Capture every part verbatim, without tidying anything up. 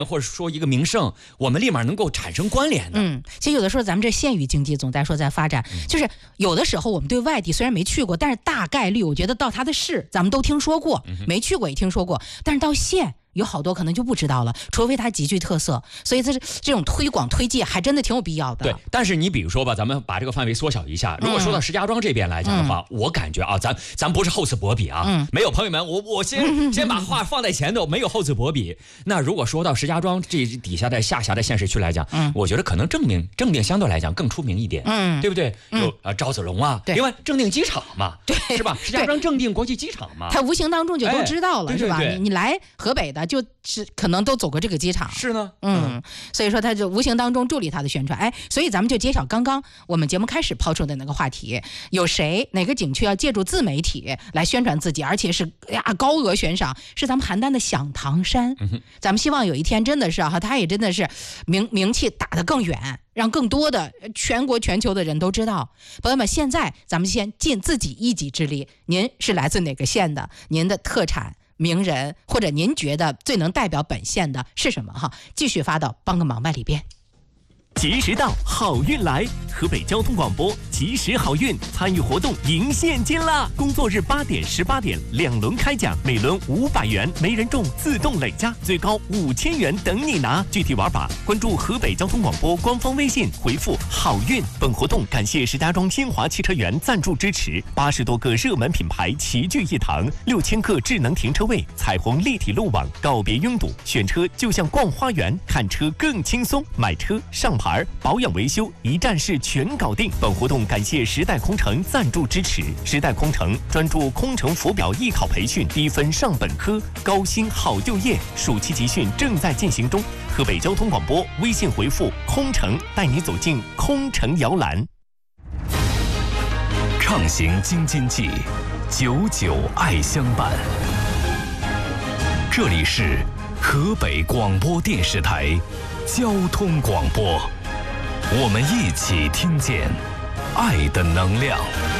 或者说一个名胜，我们立马能够产生关联的。 嗯，其实有的时候咱们这县域经济总在说在发展，嗯、就是有的时候我们对外地虽然没去过，但是大概率我觉得到它的市咱们都听说过，嗯、没去过也听说过，但是到县。有好多可能就不知道了，除非它极具特色，所以这这种推广推介还真的挺有必要的。 对，但是你比如说吧，咱们把这个范围缩小一下，如果说到石家庄这边来讲的话，嗯、我感觉啊，咱咱不是厚此薄彼啊，嗯、没有朋友们，我我先、嗯、先把话放在前头，没有厚此薄彼。那如果说到石家庄这底下的下辖的县市区来讲，嗯、我觉得可能正定正定相对来讲更出名一点，嗯，对不对？有啊、呃、赵子龙啊，另外正定机场嘛，对，是吧？石家庄正定国际机场嘛， 他无形当中就都知道了， 哎、 是吧？ 对对对， 你你来河北的。就是可能都走过这个机场， 是呢， 嗯，嗯所以说他就无形当中助力他的宣传，哎，所以咱们就揭晓刚刚我们节目开始抛出的那个话题，有谁哪个景区要借助自媒体来宣传自己，而且是呀高额悬赏，是咱们邯郸的响堂山，嗯、咱们希望有一天真的是哈，他也真的是名名气打得更远，让更多的全国全球的人都知道。朋友们，现在咱们先尽自己一己之力，您是来自哪个县的？您的特产。名人或者您觉得最能代表本县的是什么哈？继续发到帮个忙吧里边。 及时到，好运来！河北交通广播及时好运参与活动赢现金啦！工作日八点、十八点两轮开奖，每轮五百元，没人中自动累加，最高五千元等你拿。具体玩法关注河北交通广播官方微信，回复好运。本活动感谢石家庄新华汽车园赞助支持，八十多个热门品牌齐聚一堂，六千个智能停车位，彩虹立体路网，告别拥堵，选车就像逛花园，看车更轻松，买车上牌。保养维修一站式全搞定。本活动感谢时代空乘赞助支持。时代空乘专注空乘浮表艺考培训，低分上本科，高薪好就业。暑期集训正在进行中。河北交通广播微信回复空乘，带你走进空乘摇篮。 畅行京津冀，久久爱相伴。这里是河北广播电视台交通广播，我们一起听见爱的能量。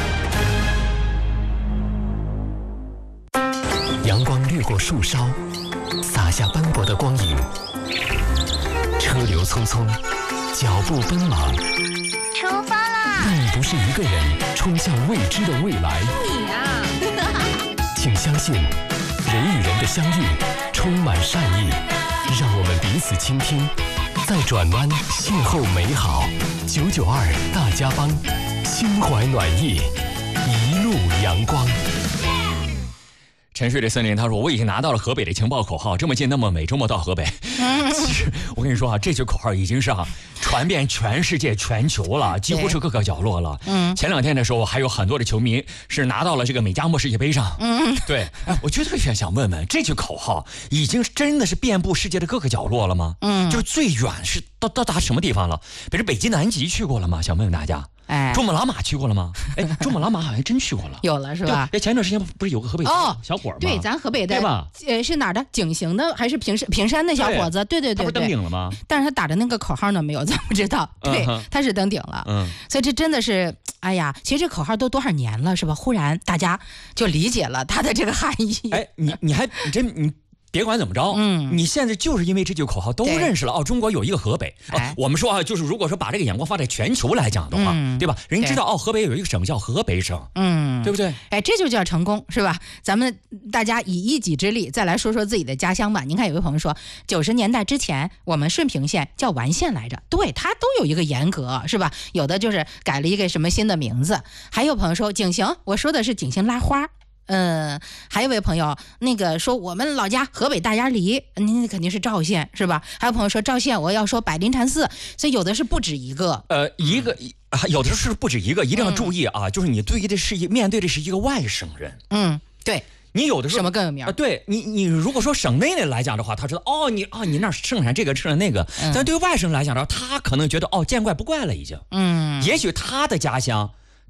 阳光掠过树梢，洒下斑驳的光影。车流匆匆，脚步奔忙。 出发啦！ 但你不是一个人冲向未知的未来。 你啊！ 请相信，人与人的相遇充满善意。让我们彼此倾听，在转弯邂逅美好。九九二大家帮，心怀暖意，一路阳光。 沉睡的森林他说，我已经拿到了河北的情报口号，这么近那么美，周末到河北。其实我跟你说啊，这句口号已经是啊传遍全世界全球了，几乎是各个角落了。嗯，前两天的时候还有很多的球迷是拿到了这个美加墨世界杯上。嗯，对，哎，我觉得想想问问，这句口号已经真的是遍布世界的各个角落了吗？嗯，就是最远是到到达什么地方了？比如北极南极去过了吗？想问问大家。哎，珠穆朗玛去过了吗？哎，珠穆朗玛好像真去过了， 有了是吧？ 哎，前段时间不是有个河北小伙吗？ 对，咱河北的， 对吧？ 呃，是哪儿的？景行的还是平山平山的小伙子？对对对， 他不是登顶了吗？ 但是他打的那个口号呢，没有，咱不知道。对，嗯、他是登顶了。嗯，所以这真的是，哎呀，其实这口号都多少年了，是吧？忽然大家就理解了它的这个含义。 哎，你你还你真你。别管怎么着，嗯，你现在就是因为这句口号都认识了哦，中国有一个河北。哎、哦，我们说啊，就是如果说把这个眼光放在全球来讲的话，嗯、对吧？人知道哦，河北有一个省叫河北省，嗯，对不对？ 哎，这就叫成功，是吧？咱们大家以一己之力再来说说自己的家乡吧。您看，有位朋友说，九十年代之前我们顺平县叫完县来着，对，它都有一个严格，是吧？有的就是改了一个什么新的名字。还有朋友说景行，我说的是景行拉花。嗯，还有位朋友那个说我们老家河北大鸭梨，您肯定是赵县是吧？还有朋友说赵县我要说百灵禅寺，所以有的是不止一个。 呃，一个有的是不止一个，一定要注意啊！嗯、就是你对的是一面对的是一个外省人。 嗯，对。 你有的时候什么更有名啊？ 对你，你如果说省内的来讲的话，他知道哦，你啊，你那盛产这个盛产那个。嗯、但对于外省来讲的话，他可能觉得哦，见怪不怪了已经。嗯，也许他的家乡。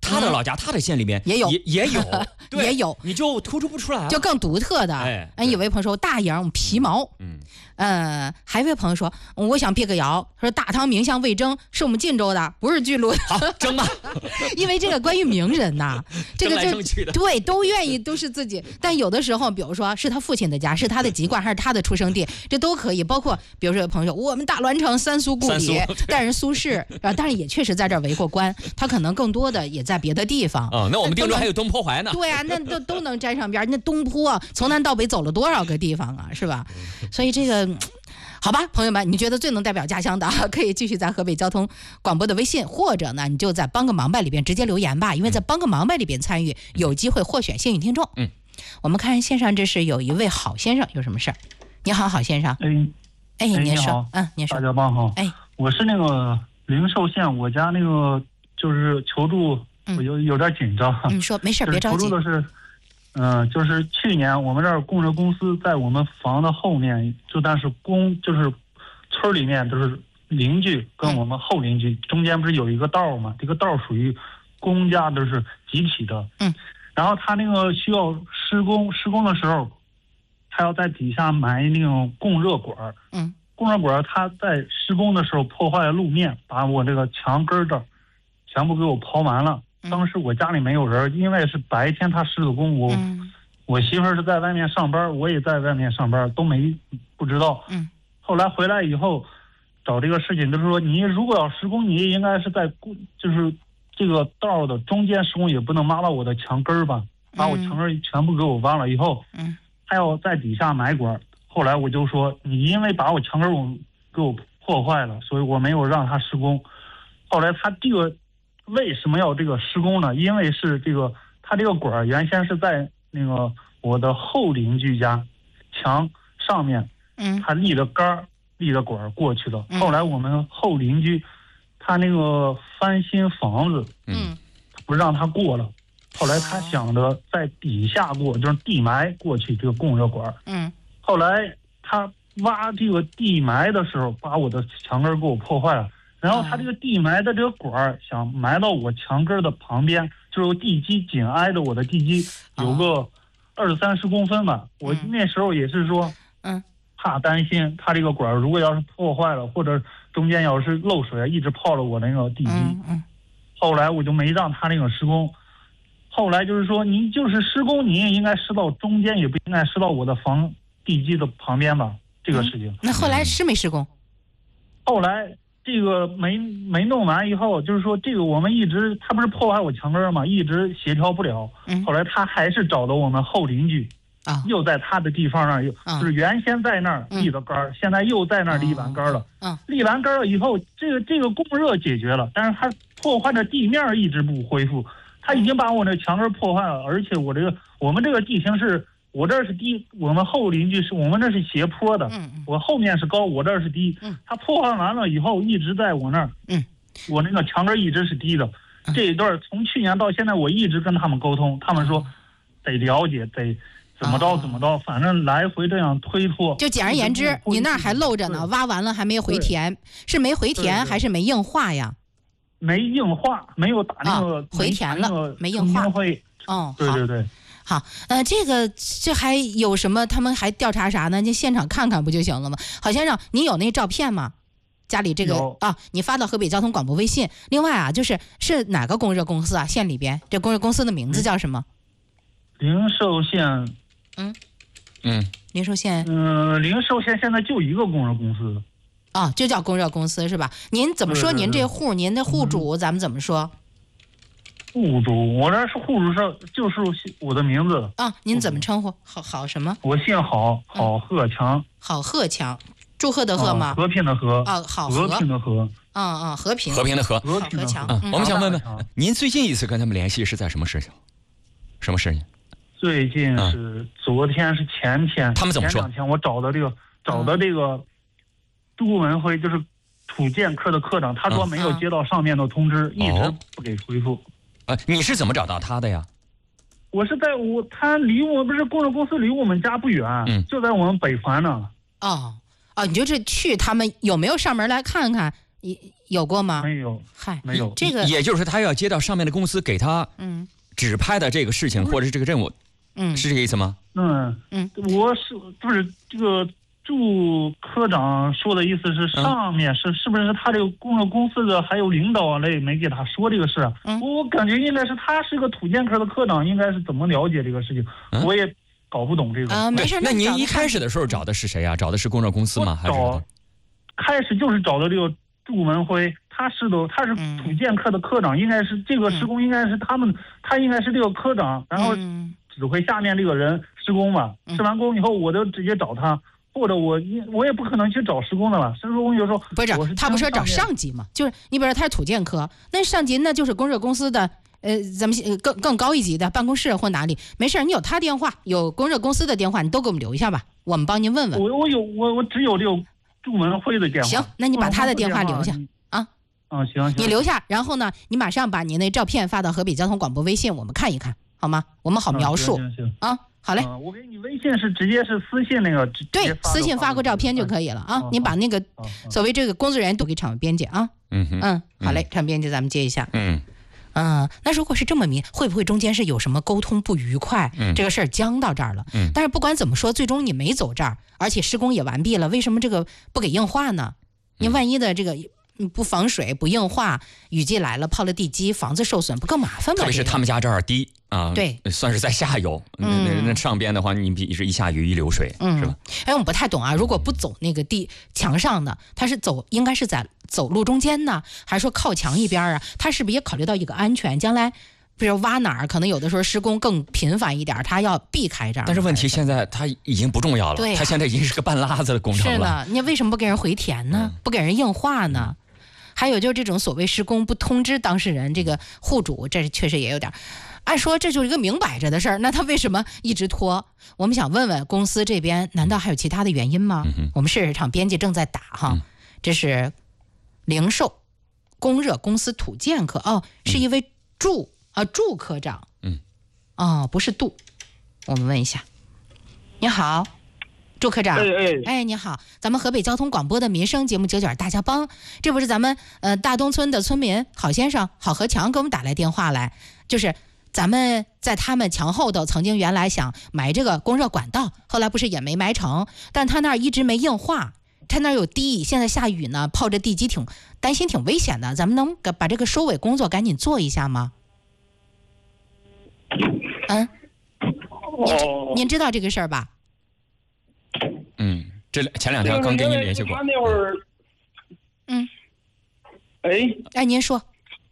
他的老家、他的县里面也有， 也也有，对也有， 你就突出不出来了， 就更独特的。 哎， 嗯，有位朋友说大营皮毛， 嗯， 呃，还有位朋友说，我想辟个谣，说大唐名相魏征是我们晋州的，不是巨鹿的。 好，争吧。 因为这个关于名人呐，这个就对都愿意都是自己，但有的时候，比如说是他父亲的家，是他的籍贯，还是他的出生地，这都可以。包括比如说有朋友说我们大栾城三苏故里，但是苏轼啊，但是也确实在这儿为过官，他可能更多的也在别的地方。 哦，那我们定州还有东坡淮呢。 对啊，那都都能沾上边。那东坡从南到北走了多少个地方啊，是吧？所以这个。好吧，朋友们，你觉得最能代表家乡的，可以继续在河北交通广播的微信，或者呢，你就在帮个忙呗里边直接留言吧，因为在帮个忙呗里边参与，有机会获选幸运听众。嗯，我们看线上，这是有一位好先生，有什么事儿？你好，好先生。 哎， 哎，您说，嗯，您说。 大家帮好。 哎， 我是那个灵寿县，我家那个就是求助，我有有点紧张。 你说没事，别着急。 求助的是。嗯、呃，就是去年我们这儿供热公司在我们房的后面，就但是公就是村里面都是邻居跟我们后邻居、嗯、中间不是有一个道吗？这个道属于公家都是集体的。 嗯。 然后他那个需要施工，施工的时候，他要在底下埋那种供热管。 嗯。 供热管他在施工的时候破坏了路面，把我这个墙根这全部给我刨完了。当时我家里没有人，因为是白天他施的工，我、嗯、我媳妇儿是在外面上班，我也在外面上班，都没不知道。 嗯。 后来回来以后，找这个事情就是说，你如果要施工，你应该是在就是这个道的中间施工，也不能挖到我的墙根儿吧，把我墙根全部给我挖了以后， 嗯， 还要在底下埋管。后来我就说，你因为把我墙根我给我破坏了，所以我没有让他施工。后来他这个。为什么要这个施工呢？因为是这个，它这个管原先是在那个我的后邻居家墙上面， 嗯， 他立的杆立的管过去的。后来我们后邻居他那个翻新房子， 嗯， 不让他过了。后来他想着在底下过，就是地埋过去这个供热管， 嗯， 后来他挖这个地埋的时候，把我的墙根给我破坏了。然后他这个地埋的这个管想埋到我墙根的旁边，就是地基紧挨着我的地基有个二三十公分吧。我那时候也是说， 嗯， 怕担心他这个管如果要是破坏了，或者中间要是漏水，一直泡了我那个地基。 嗯嗯。 后来我就没让他那个施工。后来就是说，你就是施工，你也应该施到中间，也不应该施到我的房地基的旁边吧？这个事情。 嗯、那后来施没施工？ 后来。这个没没弄完以后，就是说这个我们一直他不是破坏我墙根嘛，一直协调不了。 嗯。 后来他还是找到我们后邻居， 啊， 又在他的地方那儿又、啊、就是原先在那儿立的杆、嗯，现在又在那儿立完杆了。 嗯。 立完杆了以后，这个这个供热解决了，但是他破坏的地面一直不恢复，他已经把我那墙根破坏了，而且我这个我们这个地形是。我这儿是低，我们后邻居是我们这是斜坡的， 嗯， 我后面是高，我这儿是低。 嗯， 他破坏完了以后，一直在我那儿， 嗯， 我那个墙根一直是低的。嗯、这一段从去年到现在，我一直跟他们沟通，他们说得了解，得怎么着怎么着，哦、反正来回这样推脱。 就简而言之，你那儿还漏着呢，挖完了还没回填，是没回填还是没硬化呀？ 没硬化，没有打那个、 哦、回填了，没硬化。哦， 对对对。 好，呃，这个这还有什么？他们还调查啥呢？就现场看看不就行了吗？郝先生，你有那照片吗？家里这个啊，你发到河北交通广播微信。另外啊，就是是哪个供热公司啊？县里边这供热公司的名字叫什么？ 灵寿县。 嗯嗯， 灵寿县。 嗯、呃，灵寿县现在就一个供热公司。 啊，就叫供热公司是吧？您怎么说？您这户，您的户主，咱们怎么说？ 户主，我这是户主上就是我的名字啊。您怎么称呼？好好什么？ 我姓郝，郝鹤强。 郝鹤强，祝贺的贺吗？ 啊、和平的和。 啊，好和平的和。 啊啊，和平。 和平的和。 和平的强。 嗯，我们想问问，您最近一次跟他们联系是在什么事情？什么事情？ 最近是昨天，是前天。 他们怎么说？ 前两天我找的这个，找的这个杜文辉，就是土建科的科长，他说没有接到上面的通知，一直不给回复。 呃，你是怎么找到他的呀？ 我是在我他离我不是供热公司离我们家不远， 嗯， 就在我们北环呢。 哦哦，你就是去他们有没有上门来看看有过吗？ 没有， 嗨， 没有。 这个也就是他要接到上面的公司给他嗯指派的这个事情或者是这个任务， 嗯是这个意思吗？ 嗯嗯， 我是不是这个祝科长说的意思是上面是、嗯、是不是他这个工作公司的还有领导类没给他说这个事？嗯，我感觉应该是他是个土建科的科长，应该是怎么了解这个事情？嗯、我也搞不懂这个。 啊，没事。 那您一开始的时候找的是谁啊？找的是工作公司吗？还是？ 开始就是找的这个祝文辉，他是的，他是土建科的科长，嗯、应该是这个施工应该是他们，他应该是这个科长，然后指挥下面这个人施工嘛。嗯、施完工以后，我就直接找他，或者我我也不可能去找施工的了。施工有时候不是他不是找上级嘛？就是你比如说他是土建科，那上级那就是供热公司的。呃，咱们更更高一级的办公室或哪里，没事，你有他电话，有供热公司的电话，你都给我们留一下吧，我们帮您问问。 我我有我我只有这个祝文辉的电话。 行，那你把他的电话留下啊。 嗯，行行。 你留下，然后呢，你马上把您那照片发到河北交通广播微信，我们看一看，好吗？我们好描述。 嗯、行行啊，好嘞、 嗯。我给你微信是直接是私信那个。 对，私信发个照片就可以了啊。你把那个所谓这个工作人员都给场编辑啊。 嗯嗯，好嘞，场编辑咱们接一下。 嗯。 嗯，那如果是这么明，会不会中间是有什么沟通不愉快？嗯，这个事儿僵到这儿了。嗯，但是不管怎么说，最终你没走这儿，而且施工也完毕了，为什么这个不给硬化呢？你万一的这个不防水、不硬化，雨季来了泡了地基，房子受损，不更麻烦吗？ 特别是他们家这儿低啊， 对， 算是在下游。嗯，那那上边的话，你比是一下雨一流水， 嗯、 是吧？ 哎，我们不太懂啊。如果不走那个地墙上的，他是走应该是在走路中间呢，还是说靠墙一边啊？他是不是也考虑到一个安全？将来比如挖哪儿，可能有的时候施工更频繁一点，他要避开这儿。 但是问题现在他已经不重要了， 对、啊， 他现在已经是个半拉子的工程了。 是的，你为什么不给人回填呢？嗯、不给人硬化呢？还有就是这种所谓施工不通知当事人，这个户主，这确实也有点。按说这就是一个明摆着的事儿，那他为什么一直拖？我们想问问公司这边，难道还有其他的原因吗？嗯、我们市场编辑正在打哈，嗯、这是零售供热公司土建科哦，是一位祝啊祝科长，嗯，哦，不是杜，我们问一下，你好。祝科长， 哎哎哎，你好，咱们河北交通广播的民生节目九九大家帮，这不是咱们呃大东村的村民郝先生郝和强给我们打来电话来，就是咱们在他们墙后头曾经原来想埋这个供热管道，后来不是也没埋成，但他那儿一直没硬化，他那儿有地，现在下雨呢，泡着地基挺担心挺危险的，咱们能把这个收尾工作赶紧做一下吗？嗯，您您知道这个事儿吧？ 嗯，这前两天刚跟您联系过。 他那会儿， 嗯， 哎， 哎，您说，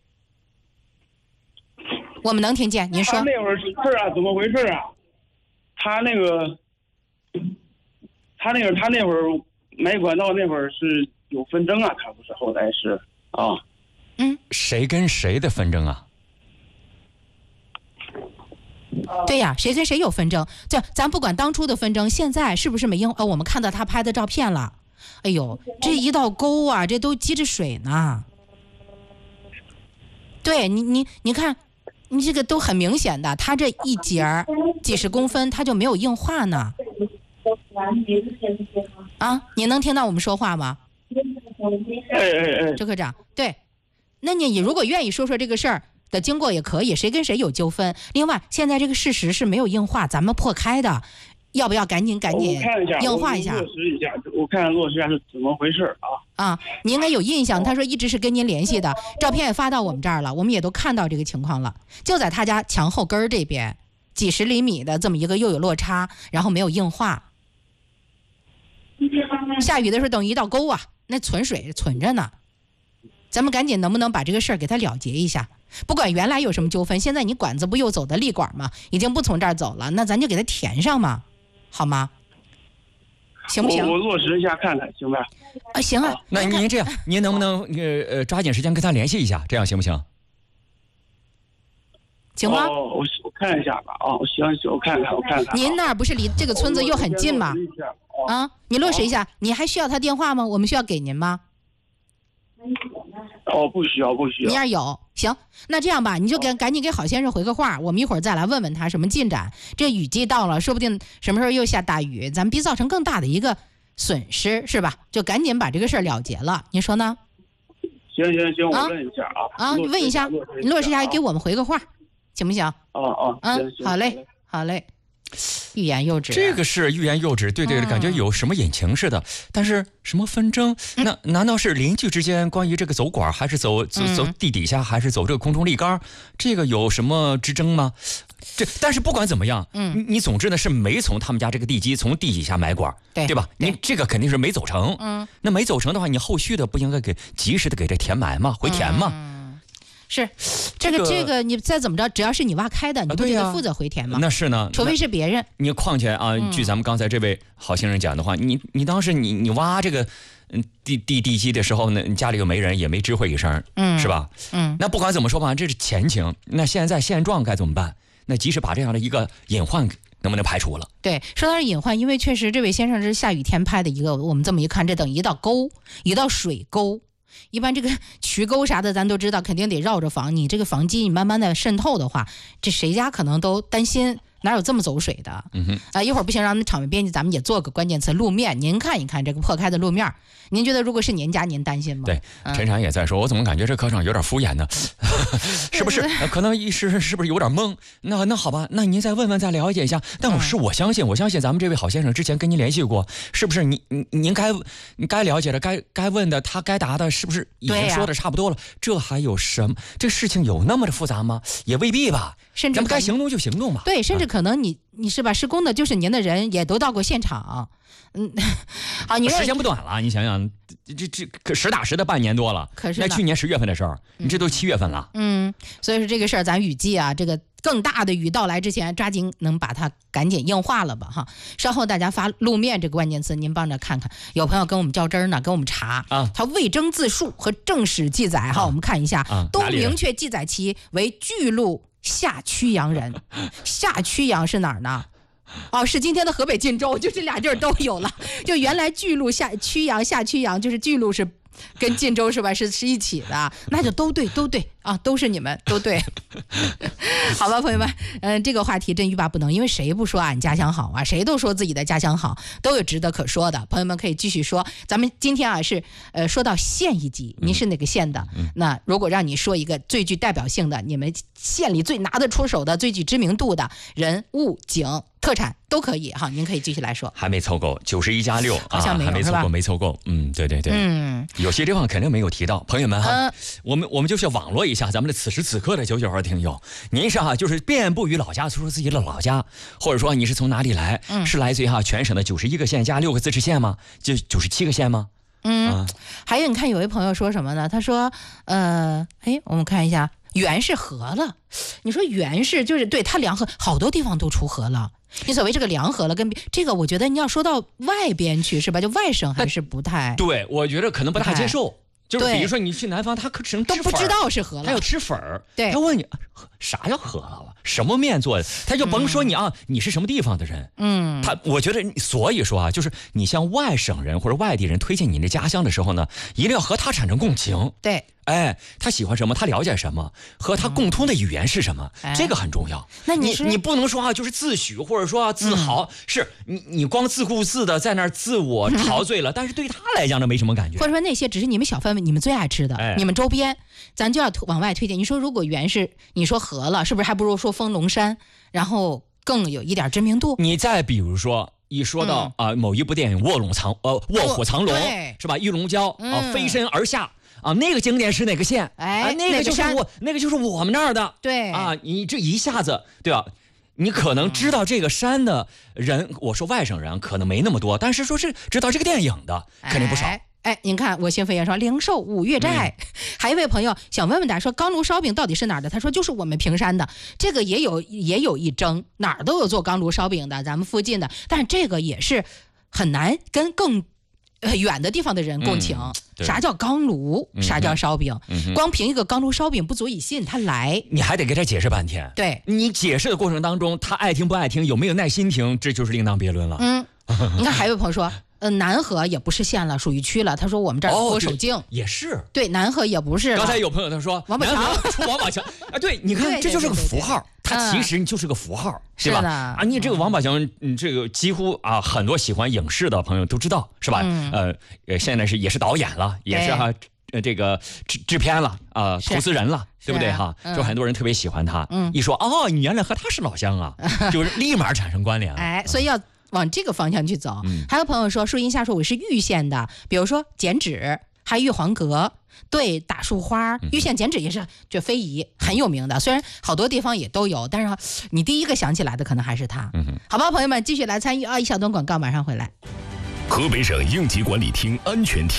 我们能听见，您说。 他那会儿是啊，怎么回事啊？他那个，他那个，他那会儿埋管道那会儿是有纷争啊，他不是后来是啊。 嗯， 谁跟谁的纷争啊？ 对呀，谁跟谁有纷争？这咱不管当初的纷争，现在是不是没用？哦，我们看到他拍的照片了。哎呦，这一道沟啊，这都积着水呢。对你，你你看，你这个都很明显的，它这一节几十公分，它就没有硬化呢。啊，你能听到我们说话吗？ 哎哎哎， 周科长，对，那你如果愿意说说这个事儿的经过也可以，谁跟谁有纠纷？另外，现在这个事实是没有硬化，咱们破开的，要不要赶紧赶紧硬化一下？ 落实一下，我看看落实一下是怎么回事啊？ 啊，你应该有印象，他说一直是跟您联系的，照片也发到我们这儿了，我们也都看到这个情况了，就在他家墙后根儿这边，几十厘米的这么一个又有落差，然后没有硬化。下雨的时候等于一道沟啊，那存水存着呢。咱们赶紧能不能把这个事儿给他了结一下？不管原来有什么纠纷，现在你管子不又走的立管吗？已经不从这儿走了，那咱就给他填上嘛，好吗？行不行？ 我我落实一下看看，行吧？ 啊，行啊。 那您这样，您能不能呃呃抓紧时间跟他联系一下，这样行不行？ 行吗？ 哦，我我看一下吧。哦，行行，我看看，我看看。 您那儿不是离这个村子又很近吗？啊，你落实一下，你还需要他电话吗？我们需要给您吗？ 哦，不需要，不需要。 你那儿有，行，那这样吧，你就给赶紧给郝先生回个话，我们一会儿再来问问他什么进展。这雨季到了，说不定什么时候又下大雨，咱们别造成更大的一个损失，是吧？就赶紧把这个事儿了结了，您说呢？ 行行行， 啊我问一下啊。 啊，你问一下，你落实一下，给我们回个话，行不行？ 啊啊， 嗯，好嘞，好嘞。欲言又止， 这个是欲言又止，对对， 嗯、 感觉有什么隐情似的。但是什么纷争？ 嗯、 那难道是邻居之间关于这个走管，还是走走走地底下，还是走这个空中立杆？这个有什么之争吗？这但是不管怎么样，嗯，你你总之呢是没从他们家这个地基从地底下埋管， 对对吧？ 对你这个肯定是没走成，嗯，那没走成的话，你后续的不应该给及时的给这填埋吗？回填吗？ 嗯是，这个、这个、这个、你再怎么着，只要是你挖开的，你不就得负责回填吗？ 啊、那是呢， 除非是别人。 你况且啊， 嗯、 据咱们刚才这位好心人讲的话，你你当时你你挖这个嗯地地地基的时候呢，你家里又没人，也没知会一声，嗯，是吧？嗯，那不管怎么说吧，这是前情。那现在现状该怎么办？那及时把这样的一个隐患能不能排除了？ 对，说到是隐患，因为确实这位先生是下雨天拍的一个，我们这么一看，这等于一道沟，一道水沟。一般这个渠沟啥的咱都知道，肯定得绕着房，你这个房基你慢慢的渗透的话，这谁家可能都担心，哪有这么走水的？嗯哼，啊，一会儿不行，让场面编辑咱们也做个关键词路面，您看一看这个破开的路面，您觉得如果是您家，您担心吗？ 对，陈禅也在说，我怎么感觉这科长有点敷衍呢？是不是？可能一时是不是有点懵？那那好吧，那您再问问，再了解一下。但我是我相信，我相信咱们这位好先生之前跟您联系过，是不是？您您您该您该了解的，该该问的，他该答的，是不是已经说的差不多了？这还有什么？这事情有那么的复杂吗？也未必吧。 甚至咱们该行动就行动吧。 对，甚至可能你你是吧，施工的就是您的人，也都到过现场。嗯，好，你时间不短了，你想想，这这这实打实的半年多了。 可是那去年十月份的事儿，你这都七月份了。 嗯，所以说这个事儿，咱雨季啊，这个更大的雨到来之前，抓紧能把它赶紧硬化了吧哈。稍后大家发路面这个关键词，您帮着看看。有朋友跟我们较真儿呢，跟我们查啊，他魏征自述和正史记载哈，啊、我们看一下，啊、都明确记载其为巨鹿下曲阳人。下曲阳是哪儿呢？哦，是今天的河北晋州，就这俩地儿都有了。就原来巨鹿下曲阳下曲阳，就是巨鹿是跟晋州是吧？是是一起的，那就都对都对啊，都是你们都对。好吧，朋友们，嗯、呃，这个话题真欲罢不能，因为谁不说俺家乡好啊？谁都说自己的家乡好，都有值得可说的。朋友们可以继续说。咱们今天啊是呃说到县一级，您是哪个县的？嗯、那如果让你说一个最具代表性的，你们县里最拿得出手的、最具知名度的人物景。特产都可以哈，您可以继续来说。 还没凑够，九十一加六， 好像没有、 啊、还没凑够，没凑够。嗯，对对对，嗯，有些地方肯定没有提到。朋友们哈，呃、我们我们就是网络一下咱们的此时此刻的九九二听友，您是哈就是遍布于老家，说说自己的老家，或者说你是从哪里来？嗯，是来自于哈全省的九十一个县加六个自治县吗？就九十七个县吗？ 嗯，啊、还有你看有位朋友说什么呢？他说，呃，哎，我们看一下，原是河了。你说原是就是对它梁河，好多地方都出河了。你所谓这个梁河了，跟这个我觉得你要说到外边去是吧？就外省还是不太。 对，我觉得可能不大接受。就是比如说你去南方，他可能都不知道是河了， 他要吃粉儿。 对， 他问你啥叫河了？什么面做的？他就甭说你啊，嗯、你是什么地方的人。嗯，他我觉得，所以说啊，就是你向外省人或者外地人推荐你的家乡的时候呢，一定要和他产生共情。 对。 哎，他喜欢什么？他了解什么？和他共通的语言是什么？嗯、这个很重要。 那你你你不能说啊，就是自诩或者说、啊、自豪，嗯、是你你光自顾自的在那儿自我陶醉了，嗯、但是对他来讲呢，没什么感觉。 或者说那些只是你们小范围你们最爱吃的，哎、你们周边，咱就要往外推荐。你说如果原是你说河了，是不是还不如说丰隆山，然后更有一点知名度？ 你再比如说。一说到啊、嗯呃、某一部电影《卧龙藏》呃《卧虎藏龙》是吧？玉龙蛟啊、嗯呃、飞身而下啊，那个景点是哪个县？ 哎， 啊、那个就是我，那个就是我们那儿的。 对啊，你这一下子对吧？你可能知道这个山的人，嗯、我说外省人可能没那么多，但是说是知道这个电影的肯定不少。 哎哎，您看我心飞言说灵寿五岳寨，嗯、还有一位朋友想问问大家说钢炉烧饼到底是哪儿的？他说就是我们平山的，这个也有也有一争，哪儿都有做钢炉烧饼的，咱们附近的，但是这个也是很难跟更呃远的地方的人共情。嗯、啥叫钢炉？嗯、啥叫烧饼？嗯、光凭一个钢炉烧饼不足以吸引他来， 你还得给他解释半天。 对， 你解释的过程当中，他爱听不爱听，有没有耐心听，这就是另当别论了。 嗯，你看还有位朋友说。呃，南河也不是县了，属于区了。他说我们这儿有守敬、哦， 也是对， 南河也不是。 刚才有朋友他说王宝强出王宝强啊，对，你看这就是个符号，它其实就是个符号，对吧？啊，你这个王宝强，嗯，这个几乎啊很多喜欢影视的朋友都知道，是吧？嗯、呃呃，现在是也是导演了，也是哈、啊。 呃这个制制片了啊、呃，投资人了，对不对哈？嗯、就很多人特别喜欢他，嗯，一说哦，你原来和他是老乡啊，就是立马产生关联了。 哎，所以要往这个方向去走。嗯、还有朋友说，树荫下说我是玉县的，比如说剪纸，还有玉皇阁。对，打树花，玉县剪纸也是就非遗很有名的，虽然好多地方也都有，但是你第一个想起来的可能还是他。嗯、好吧，朋友们继续来参与啊！一小段广告马上回来。 河北省应急管理厅安全厅。